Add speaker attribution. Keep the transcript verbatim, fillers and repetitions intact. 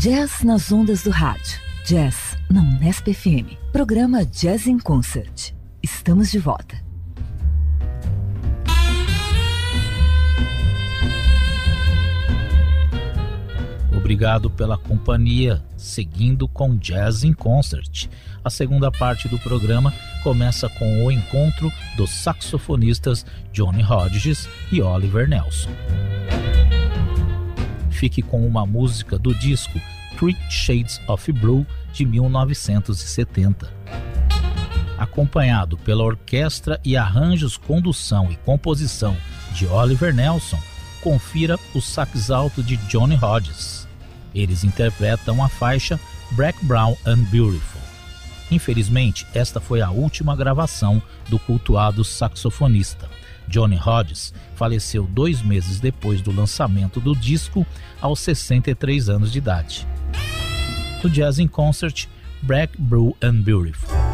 Speaker 1: Jazz nas ondas do rádio. Jazz na Unesp F M. Programa Jazz in Concert. Estamos de volta.
Speaker 2: Obrigado pela companhia, seguindo com Jazz in Concert. A segunda parte do programa começa com o encontro dos saxofonistas Johnny Hodges e Oliver Nelson. Fique com uma música do disco Three Shades of Blue de mil novecentos e setenta. Acompanhado pela orquestra e arranjos, condução e composição de Oliver Nelson, confira o sax alto de Johnny Hodges. Eles interpretam a faixa Black, Brown and Beautiful. Infelizmente, esta foi a última gravação do cultuado saxofonista. Johnny Hodges faleceu dois meses depois do lançamento do disco, aos sessenta e três anos de idade. O Jazz in Concert, Black, Brown and Beautiful.